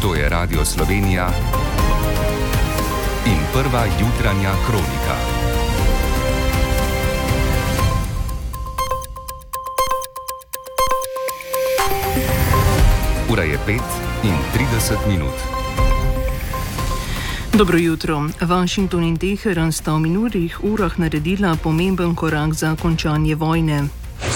To je Radio Slovenija in prva jutranja kronika. Ura je 5:30. Dobro jutro. Washington in Teheran sta v minulih urah naredila pomemben korak za končanje vojne.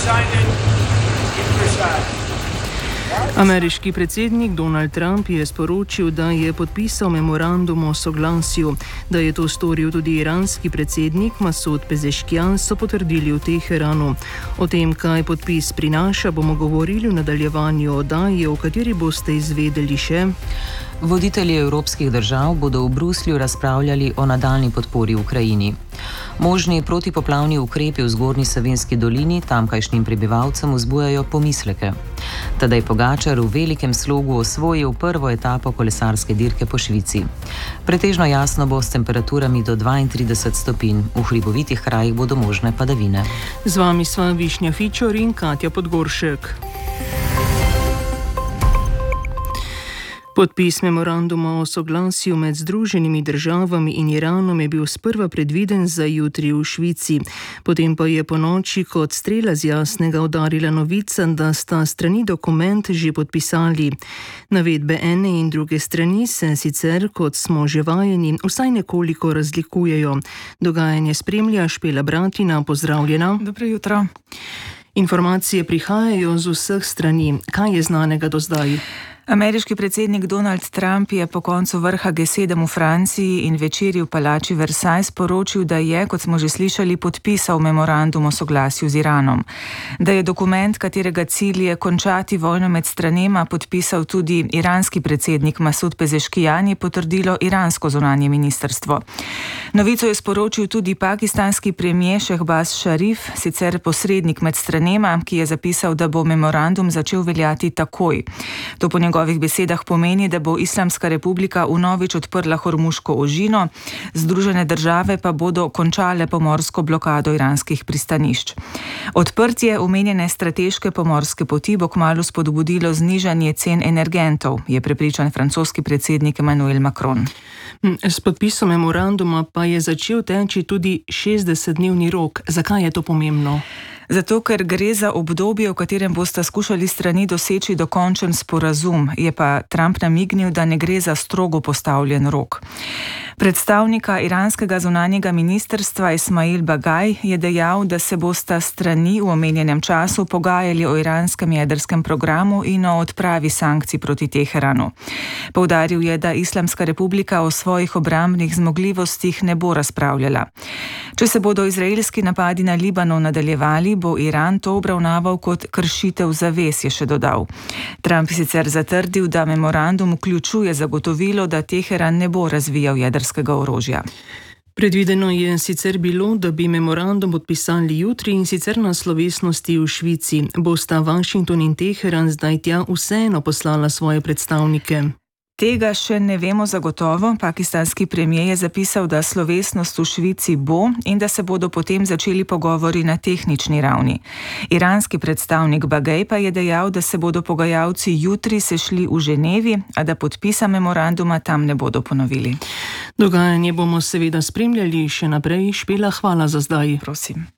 Ameriški predsednik Donald Trump je sporočil, da je podpisal memorandum o soglasju. Da je to storil tudi iranski predsednik Masud Pezeshkian, so potrdili v Teheranu. O tem, kaj podpis prinaša, bomo govorili v nadaljevanju oddaje, v kateri boste izvedeli še. Voditelji evropskih držav bodo v Bruslju razpravljali o nadaljnji podpori Ukrajini. Možni protipoplavni ukrepi v Zgornji Savinjski dolini tamkajšnjim prebivalcem vzbujajo pomisleke. Tadej Pogačar v velikem slogu osvojil prvo etapo kolesarske dirke po Švici. Pretežno jasno bo s temperaturami do 32 stopinj. V hribovitih krajih bodo možne padavine. Z vami sva Višnja Fičor in Katja Podgoršek. Podpis memoranduma o soglasju med Združenimi državami in Iranom je bil sprva predviden za jutri v Švici. Potem pa je ponoči kot strela z jasnega udarila novica, da sta strani dokument že podpisali. Navedbe ene in druge strani se sicer, kot smo že vajeni, vsaj nekoliko razlikujejo. Dogajanje spremlja Špela Bratina. Pozdravljena. Dobro jutro. Informacije prihajajo z vseh strani. Kaj je znanega do zdaj? Ameriški predsednik Donald Trump je po koncu vrha G7 v Franciji in večerji v palači Versailles sporočil, da je, kot smo že slišali, podpisal memorandum o soglasju z Iranom. Da je dokument, katerega cilj je končati vojno med stranema, podpisal tudi iranski predsednik Masud Pezeshkian, je potrdilo iransko zunanje ministrstvo. Novico je sporočil tudi pakistanski premier Shehbaz Sharif, sicer posrednik med stranema, ki je zapisal, da bo memorandum začel veljati takoj. To po njegovih besedah pomeni, da bo Islamska republika vnovič odprla Hormuško ožino, Združene države pa bodo končale pomorsko blokado iranskih pristanišč. Odprtje omenjene strateške pomorske poti bo kmalu spodbudilo znižanje cen energentov, je prepričan francoski predsednik Emmanuel Macron. S podpisom memoranduma pa je začel teči tudi 60-dnevni rok. Zakaj je to pomembno? Zato, ker gre za obdobje, v katerem bosta skušali strani doseči dokončen sporazum, je pa Trump namignil, da ne gre za strogo postavljen rok. Predstavnika iranskega zunanjega ministrstva Ismail Bagaj je dejal, da se bosta strani v omenjenem času pogajali o iranskem jedrskem programu in o odpravi sankcij proti Teheranu. Poudaril je, da Islamska republika o svojih obrambnih zmogljivostih ne bo razpravljala. Če se bodo izraelski napadi na Libanon nadaljevali, bo Iran to obravnaval kot kršitev zavez, je še dodal. Trump je sicer zatrdil, da memorandum vključuje zagotovilo, da Teheran ne bo razvijal jedrskega orožja. Predvideno je sicer bilo, da bi memorandum podpisali jutri in sicer na slovesnosti v Švici. Bosta Washington in Teheran zdaj tja vseeno poslala svoje predstavnike? Tega še ne vemo zagotovo. Pakistanski premier je zapisal, da slovesnost v Švici bo in da se bodo potem začeli pogovori na tehnični ravni. Iranski predstavnik Bagaj pa je dejal, da se bodo pogajalci jutri sešli v Ženevi, a da podpisa memoranduma tam ne bodo ponovili. Dogajanje bomo seveda spremljali še naprej. Špela, hvala za zdaj. Prosim.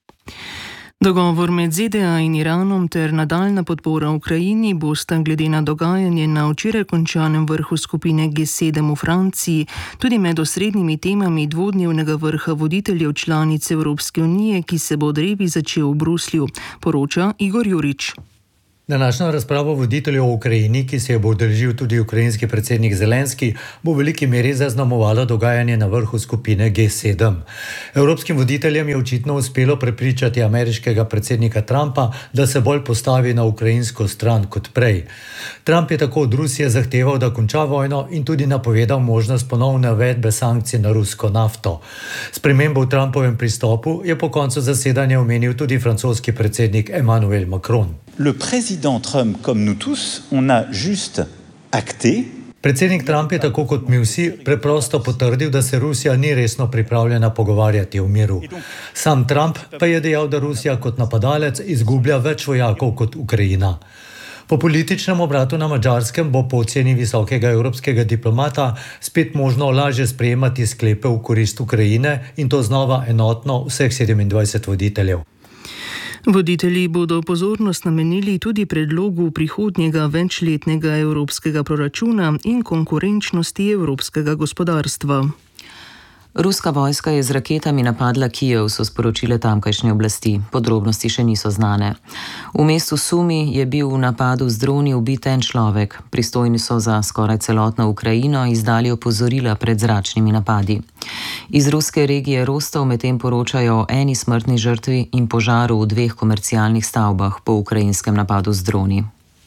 Dogovor med ZDA in Iranom ter nadaljna podpora Ukrajini bosta glede na dogajanje na včeraj končanem vrhu skupine G7 v Franciji tudi med osrednjimi temami dvodnevnega vrha voditeljev članic Evropske unije, ki se bo od revi začel v Bruslju, poroča Igor Jurič. Današnja razprava voditeljev v Ukrajini, ki se je bo udeležil tudi ukrajinski predsednik Zelenski, bo v veliki meri zaznamovala dogajanje na vrhu skupine G7. Evropskim voditeljem je očitno uspelo prepričati ameriškega predsednika Trumpa, da se bolj postavi na ukrajinsko stran kot prej. Trump je tako od Rusije zahteval, da konča vojno in tudi napovedal možnost ponovne uvedbe sankcij na rusko nafto. Spremembo v Trumpovem pristopu je po koncu zasedanja omenil tudi francoski predsednik Emmanuel Macron. Le président Trump, comme nous tous, on a juste acté. Predsednik Trump je tako kot mi vsi preprosto potrdil, da se Rusija ni resno pripravljena pogovarjati o miru. Sam Trump pa je dejal, da Rusija kot napadalec izgublja več vojakov kot Ukrajina. Po političnem obratu na Madžarskem bo po oceni visokega evropskega diplomata spet možno lažje sprejemati sklepe v korist Ukrajine in to znova enotno vseh 27 voditeljev. Voditelji bodo pozornost namenili tudi predlogu prihodnjega večletnega evropskega proračuna in konkurenčnosti evropskega gospodarstva. Ruska vojska je z raketami napadla Kijev, so sporočile tamkajšnje oblasti. Podrobnosti še niso znane. V mestu Sumi je bil v napadu z droni ubit en človek. Pristojni so za skoraj celotno Ukrajino izdali opozorila pred zračnimi napadi. Iz ruske regije Rostov medtem poročajo o eni smrtni žrtvi in požaru v 2 komercialnih stavbah po ukrajinskem napadu z droni.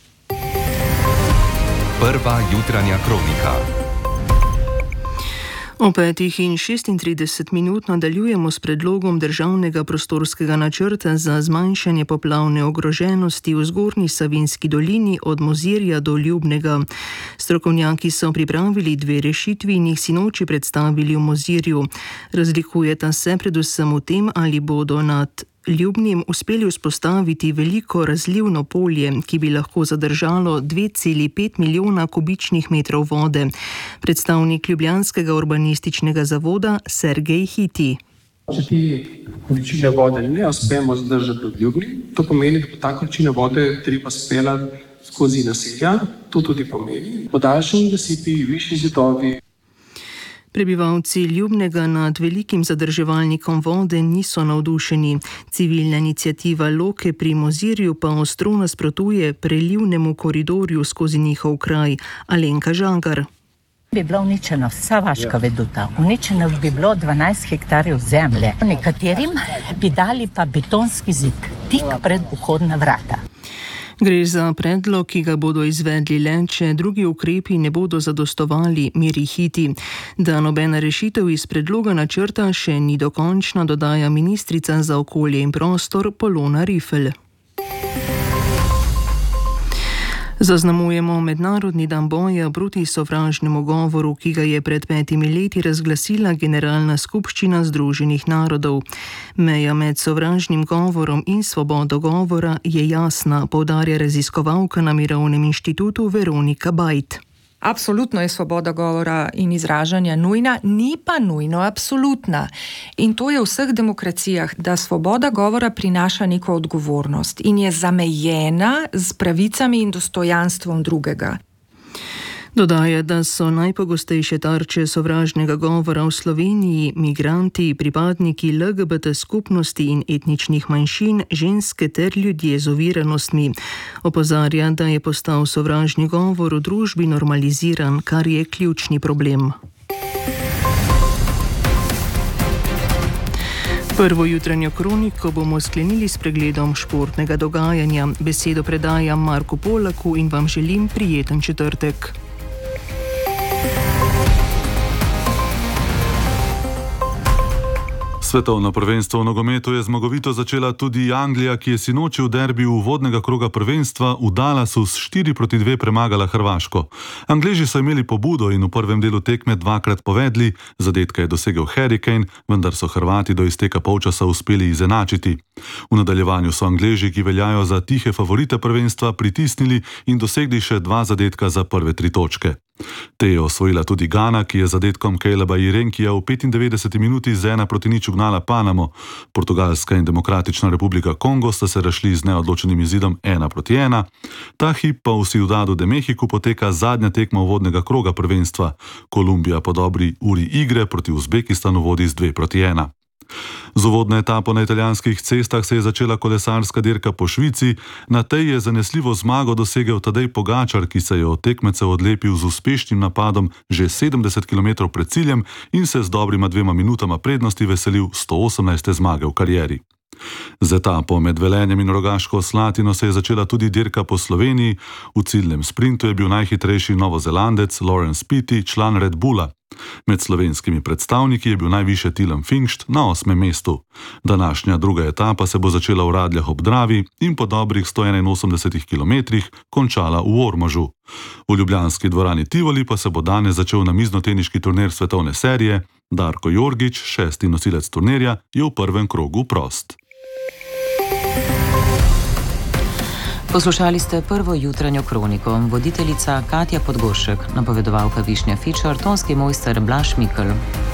Prva jutranja kronika. O 5:36 nadaljujemo s predlogom državnega prostorskega načrta za zmanjšanje poplavne ogroženosti v Zgornji Savinjski dolini od Mozirja do Ljubnega. Strokovnjaki so pripravili 2 rešitvi in jih sinoči predstavili v Mozirju. Razlikujeta se predvsem v tem, ali bodo nad Ljubnim uspeli vzpostaviti veliko razlivno polje, ki bi lahko zadržalo 2,5 milijona kubičnih metrov vode. Predstavnik Ljubljanskega urbanističnega zavoda Sergej Hiti. Če ti količine vode ne uspemo zadržati v Ljubni, to pomeni, da bo ta količina vode treba speljati skozi naselja. To tudi pomeni podaljšani nasipi, višji zidovi. Prebivalci Ljubnega nad velikim zadrževalnikom vode niso navdušeni. Civilna iniciativa Loke pri Mozirju pa ostro nasprotuje prelivnemu koridorju skozi njihov kraj. Alenka Žagar. Bi bila uničena vsa vaška veduta, uničeno bi bilo 12 hektarjev zemlje. Nekaterim bi dali pa betonski zid tik pred vhodna vrata. Gre za predlog, ki ga bodo izvedli le, če drugi ukrepi ne bodo zadostovali, miri Hiti. Da nobena rešitev iz predloga načrta še ni dokončna, dodaja ministrica za okolje in prostor Polona Rifel. Zaznamujemo mednarodni dan boja proti sovražnemu govoru, ki ga je pred 5 leti razglasila Generalna skupščina Združenih narodov. Meja med sovražnim govorom in svobodo govora je jasna, poudarja raziskovalka na Mirovnem inštitutu Veronika Bajt. Absolutno je svoboda govora in izražanja nujna, ni pa nujno absolutna. In to je v vseh demokracijah, da svoboda govora prinaša neko odgovornost in je zamejena z pravicami in dostojanstvom drugega. Dodaja, da so najpogostejše tarče sovražnega govora v Sloveniji migranti, pripadniki LGBT skupnosti in etničnih manjšin, ženske ter ljudje z oviranostmi. Opozarja, da je postal sovražni govor v družbi normaliziran, kar je ključni problem. Prvo jutranjo kroniko bomo sklenili s pregledom športnega dogajanja. Besedo predajam Marku Polaku in vam želim prijeten četrtek. Svetovno prvenstvo v nogometu je zmagovito začela tudi Anglija, ki je sinoči v derbiju uvodnega kroga prvenstva v Dallasu s 4:2 premagala Hrvaško. Angleži so imeli pobudo in v prvem delu tekme 2-krat povedli, zadetka je dosegel Harry Kane, vendar so Hrvati do izteka polčasa uspeli izenačiti. V nadaljevanju so Angleži, ki veljajo za tihe favorite prvenstva, pritisnili in dosegli še 2 zadetka za prve 3 točke. Te je osvojila tudi Gana, ki je zadetkom Caleba Irenkija v 95 minuti z 1-0 ugnala Panamo. Portugalska in Demokratična republika Kongo sta se razšli z neodločenim izidom 1-1. Ta hip pa v Ciudadu de Mexico poteka zadnja tekma uvodnega kroga prvenstva. Kolumbija po dobri uri igre proti Uzbekistanu vodi z 2-1. Z uvodno etapo na italijanskih cestah se je začela kolesarska dirka po Švici. Na tej je zanesljivo zmago dosegel Tadej Pogačar, ki se je od tekmecev odlepil z uspešnim napadom že 70 km pred ciljem in se z dobrima 2 minutama prednosti veselil 118. zmage v karieri. Z etapo med Velenjem in Rogaško Slatino se je začela tudi dirka po Sloveniji. V ciljnem sprintu je bil najhitrejši Novozelandec Lawrence Pitty, član Red Bulla. Med slovenskimi predstavniki je bil najviše Tilem Finkšt na 8. mestu. Današnja druga etapa se bo začela v Radljah ob Dravi in po dobrih 181 km končala v Ormožu. V ljubljanski dvorani Tivoli pa se bo danes začel namiznoteniški turnir svetovne serije. Darko Jorgić, 6. nosilec turnirja, je v prvem krogu prost. Poslušali ste prvo jutranjo kroniko, voditeljica Katja Podgoršek, napovedovalka Višnja Fičar, tonski mojster Blaž Mikl.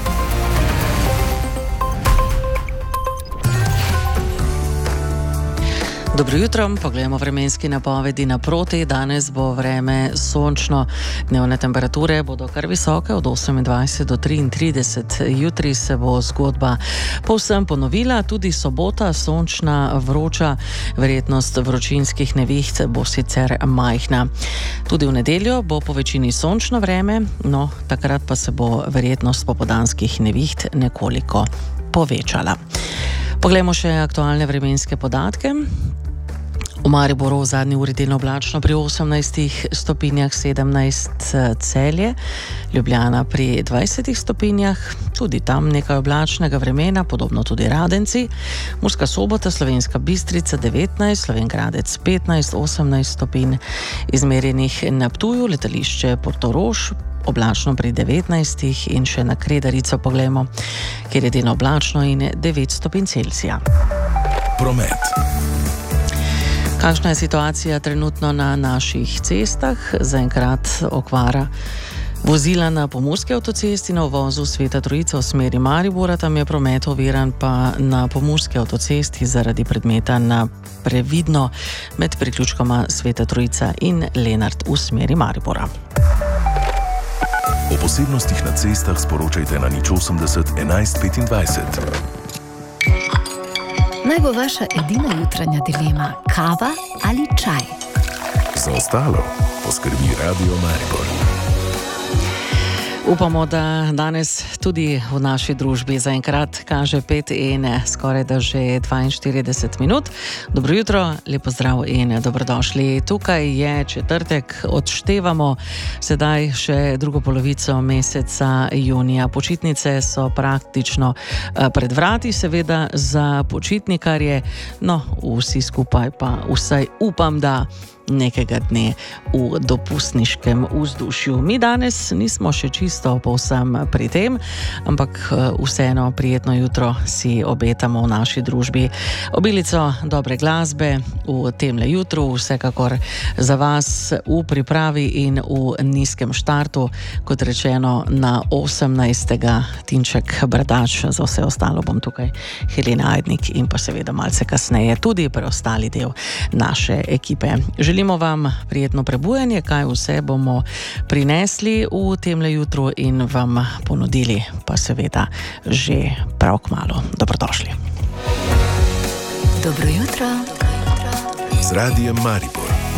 Dobro jutro, pogledamo vremenski napovedi naproti. Danes bo vreme sončno, dnevne temperature bodo kar visoke, od 28 do 33. Jutri se bo zgodba povsem ponovila, tudi sobota sončna, vroča, verjetnost vročinskih neviht bo sicer majhna. Tudi v nedeljo bo po večini sončno vreme, no takrat pa se bo verjetnost popoldanskih neviht nekoliko povečala. Poglejmo še aktualne vremenske podatke. V Mariboru v zadnji uri delno oblačno pri 18 stopinjah, 17 Celje, Ljubljana pri 20 stopinjah, tudi tam nekaj oblačnega vremena, podobno tudi Radenci, Murska Sobota, Slovenska Bistrica 19, Slovenj Gradec 15, 18 stopinj izmerjenih na Ptuju, letališče Portorož oblačno pri 19 in še na Kredarico poglejmo, kjer je delno oblačno in 9 stopinj Celzija. Promet. Kakšna je situacija trenutno na naših cestah? Zaenkrat okvara vozila na Pomurski avtocesti na uvozu Sveta Trojica v smeri Maribora, tam je promet oviran, pa na Pomurski avtocesti zaradi predmeta na Previdno med priključkoma Sveta Trojica in Lenart v smeri Maribora. O posebnostih na cestah sporočajte na 080 11 25. Naj bo vaša edina jutranja dilema kava ali čaj. Za ostalo poskrbi Radio Maribor. Upamo, da danes tudi v naši družbi zaenkrat kaže 5 in skoraj da že 42 minut. Dobro jutro, lepo zdrav in dobrodošli. Tukaj je četrtek, odštevamo sedaj še drugo polovico meseca junija. Počitnice so praktično pred vrati, seveda za počitnikarje, no vsi skupaj pa vsaj upam, da nekega dne v dopustniškem vzdušju. Mi danes nismo še čisto povsem pri tem, ampak vseeno prijetno jutro si obetamo v naši družbi. Obilico dobre glasbe v temle jutru, vsekakor za vas v pripravi in v nizkem štartu, kot rečeno na 18. Tinček Bradač, za vse ostalo bom tukaj Helena Ajdnik in pa seveda malce kasneje tudi preostali del naše ekipe. Želimo vam prijetno prebujanje, kaj vse bomo prinesli v temle jutru in vam ponudili pa seveda že prav kmalu. Dobrodošli. Dobro jutro. Z Radijem Maribor.